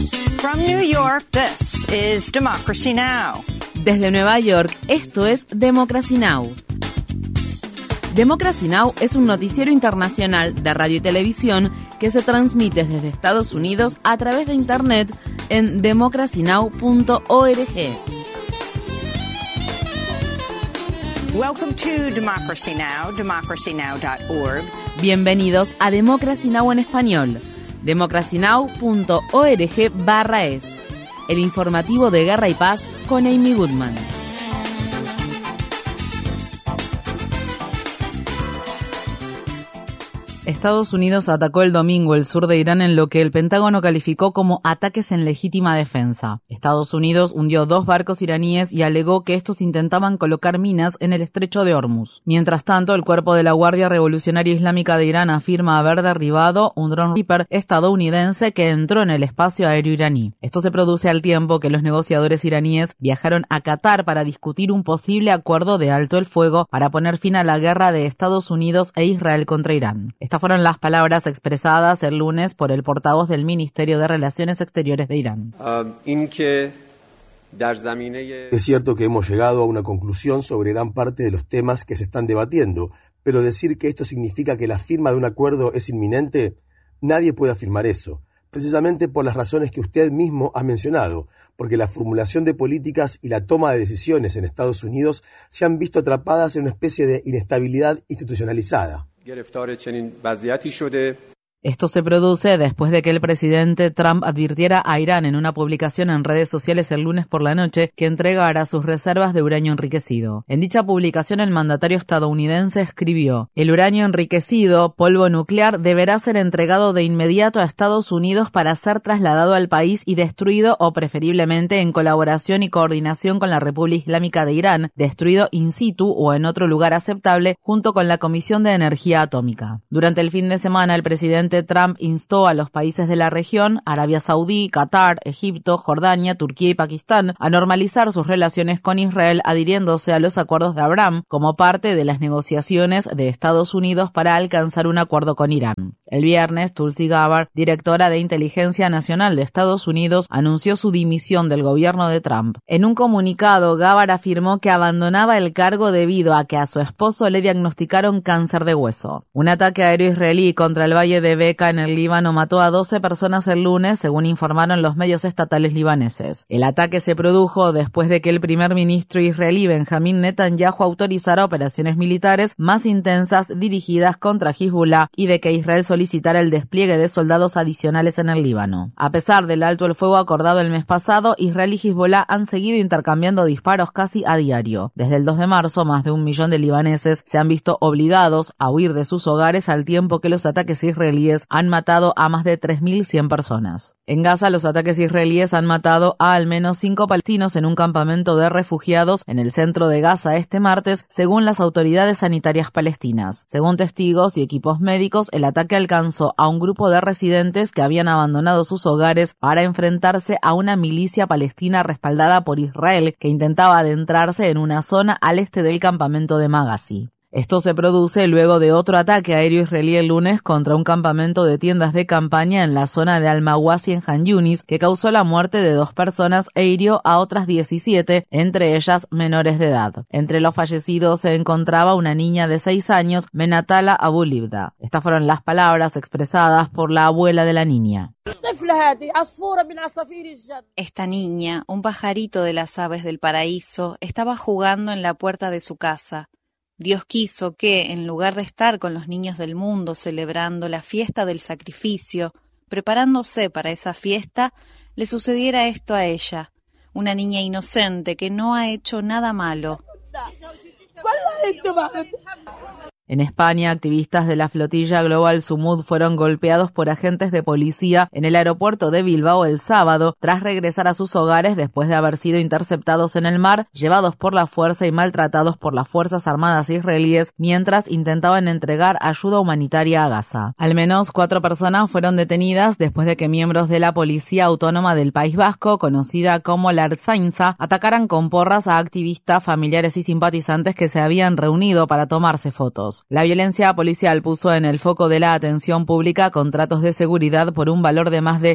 From New York, this is Democracy Now! Desde Nueva York, esto es Democracy Now! Democracy Now! Es un noticiero internacional de radio y televisión que se transmite desde Estados Unidos a través de Internet en democracynow.org. Welcome to Democracy Now!, democracynow.org. Bienvenidos a Democracy Now! En español, democracynow.org/es, el informativo de Guerra y Paz con Amy Goodman. Estados Unidos atacó el domingo el sur de Irán en lo que el Pentágono calificó como ataques en legítima defensa. Estados Unidos hundió 2 barcos iraníes y alegó que estos intentaban colocar minas en el estrecho de Hormuz. Mientras tanto, el cuerpo de la Guardia Revolucionaria Islámica de Irán afirma haber derribado un dron Reaper estadounidense que entró en el espacio aéreo iraní. Esto se produce al tiempo que los negociadores iraníes viajaron a Qatar para discutir un posible acuerdo de alto el fuego para poner fin a la guerra de Estados Unidos e Israel contra Irán. Estas fueron las palabras expresadas el lunes por el portavoz del Ministerio de Relaciones Exteriores de Irán. Es cierto que hemos llegado a una conclusión sobre gran parte de los temas que se están debatiendo, pero decir que esto significa que la firma de un acuerdo es inminente, nadie puede afirmar eso, precisamente por las razones que usted mismo ha mencionado, porque la formulación de políticas y la toma de decisiones en Estados Unidos se han visto atrapadas en una especie de inestabilidad institucionalizada. Esto se produce después de que el presidente Trump advirtiera a Irán en una publicación en redes sociales el lunes por la noche que entregara sus reservas de uranio enriquecido. En dicha publicación, el mandatario estadounidense escribió: "El uranio enriquecido, polvo nuclear, deberá ser entregado de inmediato a Estados Unidos para ser trasladado al país y destruido o preferiblemente en colaboración y coordinación con la República Islámica de Irán, destruido in situ o en otro lugar aceptable junto con la Comisión de Energía Atómica". Durante el fin de semana, el presidente Trump instó a los países de la región, Arabia Saudí, Qatar, Egipto, Jordania, Turquía y Pakistán, a normalizar sus relaciones con Israel adhiriéndose a los acuerdos de Abraham como parte de las negociaciones de Estados Unidos para alcanzar un acuerdo con Irán. El viernes, Tulsi Gabbard, directora de Inteligencia Nacional de Estados Unidos, anunció su dimisión del gobierno de Trump. En un comunicado, Gabbard afirmó que abandonaba el cargo debido a que a su esposo le diagnosticaron cáncer de hueso. Un ataque aéreo israelí contra el valle de Beca en el Líbano mató a 12 personas el lunes, según informaron los medios estatales libaneses. El ataque se produjo después de que el primer ministro israelí Benjamín Netanyahu autorizara operaciones militares más intensas dirigidas contra Hezbollah y de que Israel solicitara el despliegue de soldados adicionales en el Líbano. A pesar del alto el fuego acordado el mes pasado, Israel y Hezbollah han seguido intercambiando disparos casi a diario. Desde el 2 de marzo, más de 1 millón de libaneses se han visto obligados a huir de sus hogares al tiempo que los ataques israelíes han matado a más de 3.100 personas. En Gaza, los ataques israelíes han matado a al menos 5 palestinos en un campamento de refugiados en el centro de Gaza este martes, según las autoridades sanitarias palestinas. Según testigos y equipos médicos, el ataque alcanzó a un grupo de residentes que habían abandonado sus hogares para enfrentarse a una milicia palestina respaldada por Israel que intentaba adentrarse en una zona al este del campamento de Maghazi. Esto se produce luego de otro ataque aéreo israelí el lunes contra un campamento de tiendas de campaña en la zona de Al-Mawasi en Han Yunis, que causó la muerte de 2 personas e hirió a otras 17, entre ellas menores de edad. Entre los fallecidos se encontraba una niña de 6 años, Menatala Abu Libda. Estas fueron las palabras expresadas por la abuela de la niña. Esta niña, un pajarito de las aves del paraíso, estaba jugando en la puerta de su casa. Dios quiso que, en lugar de estar con los niños del mundo celebrando la fiesta del sacrificio, preparándose para esa fiesta, le sucediera esto a ella, una niña inocente que no ha hecho nada malo. En España, activistas de la flotilla Global Sumud fueron golpeados por agentes de policía en el aeropuerto de Bilbao el sábado, tras regresar a sus hogares después de haber sido interceptados en el mar, llevados por la fuerza y maltratados por las Fuerzas Armadas israelíes mientras intentaban entregar ayuda humanitaria a Gaza. Al menos 4 personas fueron detenidas después de que miembros de la Policía Autónoma del País Vasco, conocida como la Ertzaintza, atacaran con porras a activistas, familiares y simpatizantes que se habían reunido para tomarse fotos. Unidos. La violencia policial puso en el foco de la atención pública contratos de seguridad por un valor de más de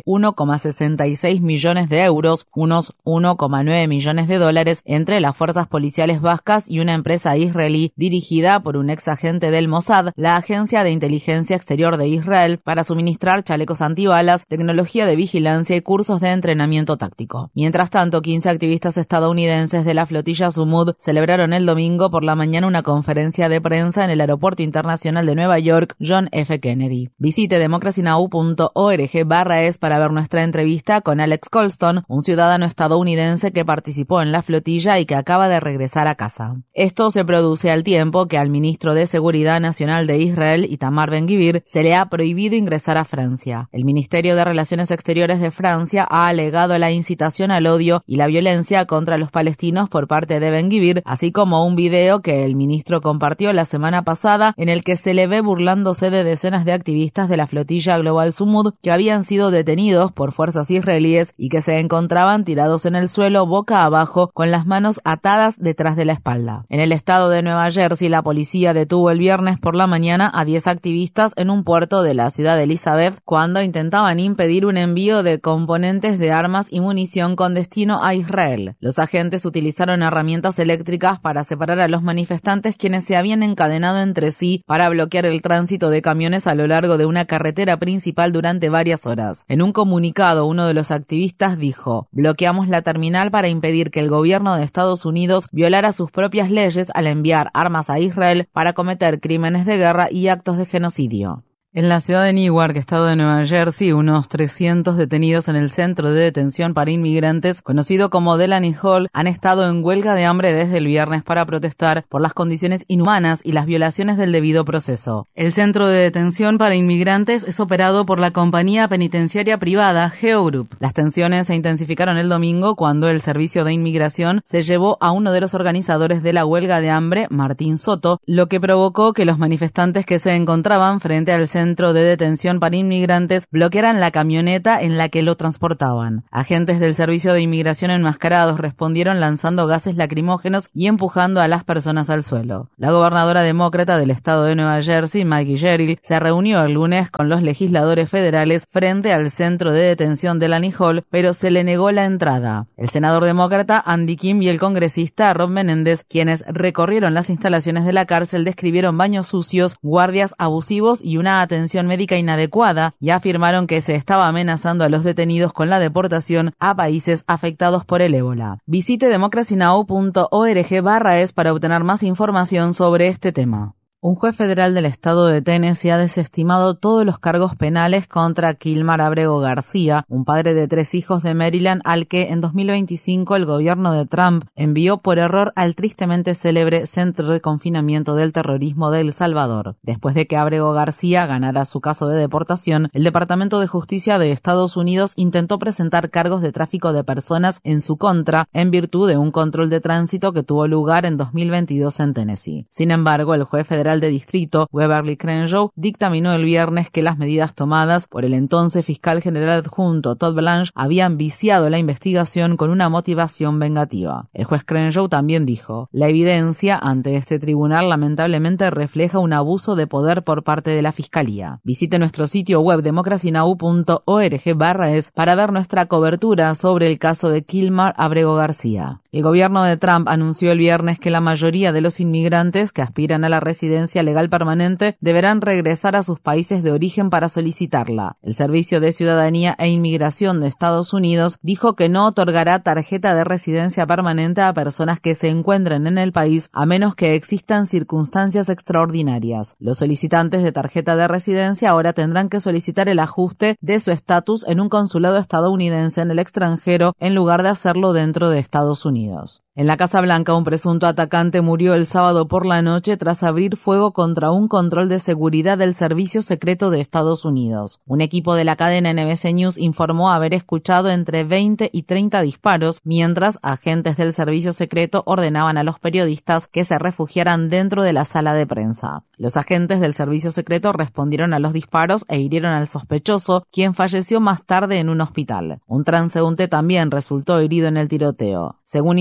1,66 millones de euros, unos 1,9 millones de dólares, entre las fuerzas policiales vascas y una empresa israelí dirigida por un ex agente del Mossad, la agencia de inteligencia exterior de Israel, para suministrar chalecos antibalas, tecnología de vigilancia y cursos de entrenamiento táctico. Mientras tanto, 15 activistas estadounidenses de la flotilla Sumud celebraron el domingo por la mañana una conferencia de prensa en el Aeropuerto Internacional de Nueva York, John F. Kennedy. Visite democracynow.org/es para ver nuestra entrevista con Alex Colston, un ciudadano estadounidense que participó en la flotilla y que acaba de regresar a casa. Esto se produce al tiempo que al ministro de Seguridad Nacional de Israel, Itamar Ben-Gvir, se le ha prohibido ingresar a Francia. El Ministerio de Relaciones Exteriores de Francia ha alegado la incitación al odio y la violencia contra los palestinos por parte de Ben-Gvir, así como un video que el ministro compartió la semana pasada en el que se le ve burlándose de decenas de activistas de la flotilla Global Sumud que habían sido detenidos por fuerzas israelíes y que se encontraban tirados en el suelo boca abajo con las manos atadas detrás de la espalda. En el estado de Nueva Jersey, la policía detuvo el viernes por la mañana a 10 activistas en un puerto de la ciudad de Elizabeth cuando intentaban impedir un envío de componentes de armas y munición con destino a Israel. Los agentes utilizaron herramientas eléctricas para separar a los manifestantes, quienes se habían encadenado entre sí para bloquear el tránsito de camiones a lo largo de una carretera principal durante varias horas. En un comunicado, uno de los activistas dijo: "Bloqueamos la terminal para impedir que el gobierno de Estados Unidos violara sus propias leyes al enviar armas a Israel para cometer crímenes de guerra y actos de genocidio". En la ciudad de Newark, estado de Nueva Jersey, unos 300 detenidos en el centro de detención para inmigrantes, conocido como Delaney Hall, han estado en huelga de hambre desde el viernes para protestar por las condiciones inhumanas y las violaciones del debido proceso. El centro de detención para inmigrantes es operado por la compañía penitenciaria privada Geo Group. Las tensiones se intensificaron el domingo cuando el Servicio de Inmigración se llevó a uno de los organizadores de la huelga de hambre, Martín Soto, lo que provocó que los manifestantes que se encontraban frente al centro de detención para inmigrantes bloquearan la camioneta en la que lo transportaban. Agentes del Servicio de Inmigración enmascarados respondieron lanzando gases lacrimógenos y empujando a las personas al suelo. La gobernadora demócrata del estado de Nueva Jersey, Maggie Jerry, se reunió el lunes con los legisladores federales frente al centro de detención de Delaney Hall, pero se le negó la entrada. El senador demócrata Andy Kim y el congresista Rob Menéndez, quienes recorrieron las instalaciones de la cárcel, describieron baños sucios, guardias abusivos y una atención médica inadecuada, y afirmaron que se estaba amenazando a los detenidos con la deportación a países afectados por el ébola. Visite democracynow.org/es para obtener más información sobre este tema. Un juez federal del estado de Tennessee ha desestimado todos los cargos penales contra Kilmar Abrego García, un padre de 3 hijos de Maryland al que en 2025 el gobierno de Trump envió por error al tristemente célebre Centro de Confinamiento del Terrorismo de El Salvador. Después de que Abrego García ganara su caso de deportación, el Departamento de Justicia de Estados Unidos intentó presentar cargos de tráfico de personas en su contra en virtud de un control de tránsito que tuvo lugar en 2022 en Tennessee. Sin embargo, el juez federal de distrito, Beverly Crenshaw, dictaminó el viernes que las medidas tomadas por el entonces fiscal general adjunto Todd Blanche habían viciado la investigación con una motivación vengativa. El juez Crenshaw también dijo: "La evidencia ante este tribunal lamentablemente refleja un abuso de poder por parte de la fiscalía". Visite nuestro sitio web democracynow.org/es para ver nuestra cobertura sobre el caso de Kilmar Abrego García. El gobierno de Trump anunció el viernes que la mayoría de los inmigrantes que aspiran a la residencia legal permanente deberán regresar a sus países de origen para solicitarla. El Servicio de Ciudadanía e Inmigración de Estados Unidos dijo que no otorgará tarjeta de residencia permanente a personas que se encuentren en el país a menos que existan circunstancias extraordinarias. Los solicitantes de tarjeta de residencia ahora tendrán que solicitar el ajuste de su estatus en un consulado estadounidense en el extranjero en lugar de hacerlo dentro de Estados Unidos. En la Casa Blanca, un presunto atacante murió el sábado por la noche tras abrir fuego contra un control de seguridad del Servicio Secreto de Estados Unidos. Un equipo de la cadena NBC News informó haber escuchado entre 20 y 30 disparos, mientras agentes del Servicio Secreto ordenaban a los periodistas que se refugiaran dentro de la sala de prensa. Los agentes del Servicio Secreto respondieron a los disparos e hirieron al sospechoso, quien falleció más tarde en un hospital. Un transeúnte también resultó herido en el tiroteo. Según informó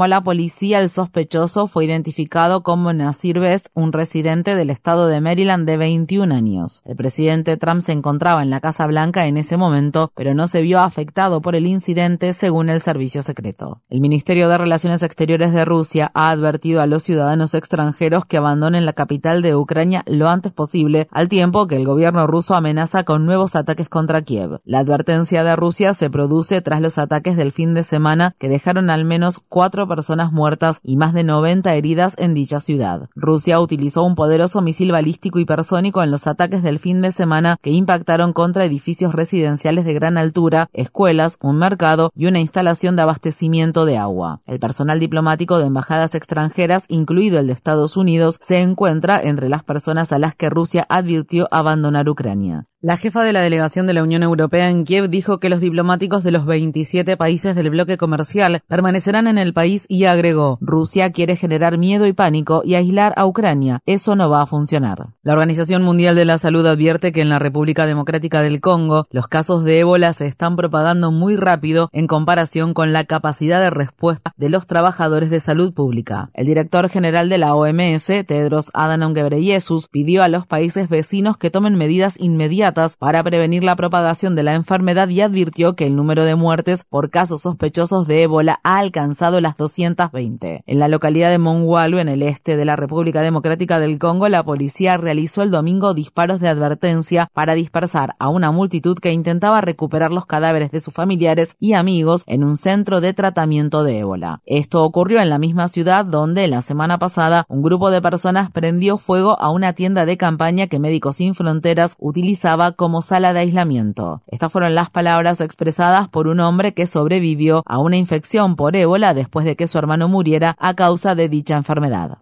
la policía, el sospechoso fue identificado como Nasir Best, un residente del estado de Maryland de 21 años. El presidente Trump se encontraba en la Casa Blanca en ese momento, pero no se vio afectado por el incidente, según el servicio secreto. El Ministerio de Relaciones Exteriores de Rusia ha advertido a los ciudadanos extranjeros que abandonen la capital de Ucrania lo antes posible, al tiempo que el gobierno ruso amenaza con nuevos ataques contra Kiev. La advertencia de Rusia se produce tras los ataques del fin de semana que dejaron al menos 4 personas muertas y más de 90 heridas en dicha ciudad. Rusia utilizó un poderoso misil balístico hipersónico en los ataques del fin de semana que impactaron contra edificios residenciales de gran altura, escuelas, un mercado y una instalación de abastecimiento de agua. El personal diplomático de embajadas extranjeras, incluido el de Estados Unidos, se encuentra entre las personas a las que Rusia advirtió abandonar Ucrania. La jefa de la delegación de la Unión Europea en Kiev dijo que los diplomáticos de los 27 países del bloque comercial permanecerán en el país y agregó: Rusia quiere generar miedo y pánico y aislar a Ucrania. Eso no va a funcionar. La Organización Mundial de la Salud advierte que en la República Democrática del Congo los casos de ébola se están propagando muy rápido en comparación con la capacidad de respuesta de los trabajadores de salud pública. El director general de la OMS, Tedros Adhanom Ghebreyesus, pidió a los países vecinos que tomen medidas inmediatas para prevenir la propagación de la enfermedad y advirtió que el número de muertes por casos sospechosos de ébola ha alcanzado las 220. En la localidad de Mongualu, en el este de la República Democrática del Congo, la policía realizó el domingo disparos de advertencia para dispersar a una multitud que intentaba recuperar los cadáveres de sus familiares y amigos en un centro de tratamiento de ébola. Esto ocurrió en la misma ciudad donde la semana pasada un grupo de personas prendió fuego a una tienda de campaña que Médicos Sin Fronteras utilizaba como sala de aislamiento. Estas fueron las palabras expresadas por un hombre que sobrevivió a una infección por ébola después de que su hermano muriera a causa de dicha enfermedad.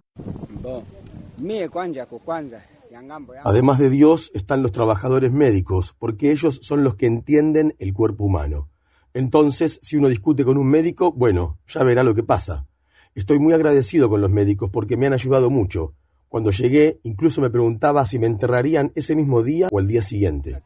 Además de Dios están los trabajadores médicos, porque ellos son los que entienden el cuerpo humano. Entonces, si uno discute con un médico, bueno, ya verá lo que pasa. Estoy muy agradecido con los médicos porque me han ayudado mucho. Cuando llegué, incluso me preguntaba si me enterrarían ese mismo día o el día siguiente.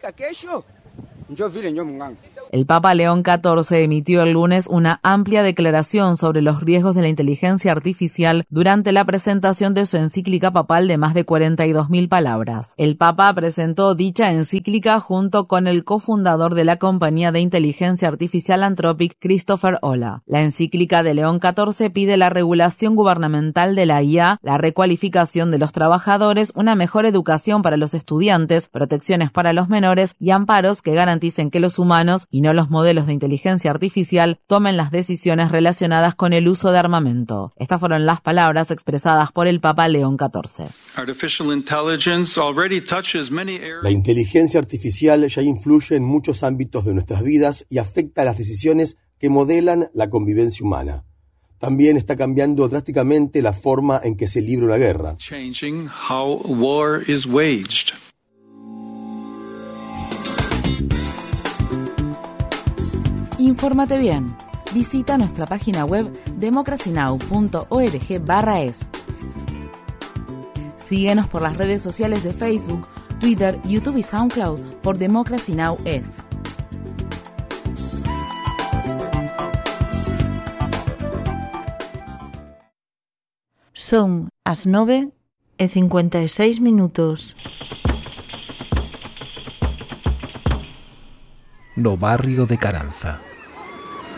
El Papa León XIV emitió el lunes una amplia declaración sobre los riesgos de la inteligencia artificial durante la presentación de su encíclica papal de más de 42.000 palabras. El Papa presentó dicha encíclica junto con el cofundador de la compañía de inteligencia artificial Anthropic, Christopher Olah. La encíclica de León XIV pide la regulación gubernamental de la IA, la recualificación de los trabajadores, una mejor educación para los estudiantes, protecciones para los menores y amparos que garanticen que los humanos y no los modelos de inteligencia artificial tomen las decisiones relacionadas con el uso de armamento. Estas fueron las palabras expresadas por el Papa León XIV. La inteligencia artificial ya influye en muchos ámbitos de nuestras vidas y afecta a las decisiones que modelan la convivencia humana. También está cambiando drásticamente la forma en que se libra una guerra. Infórmate bien. Visita nuestra página web democracynow.org/es. Síguenos por las redes sociales de Facebook, Twitter, YouTube y SoundCloud por Democracy Now! Es. Son as 9:56. No barrio de Caranza.